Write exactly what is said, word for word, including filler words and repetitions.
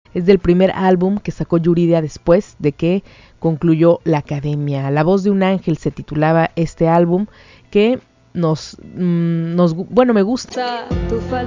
Es del primer álbum que sacó Yuridia después de que concluyó la academia. La voz de un ángel se titulaba este álbum, que nos, mmm, nos bueno, me gusta tu falsa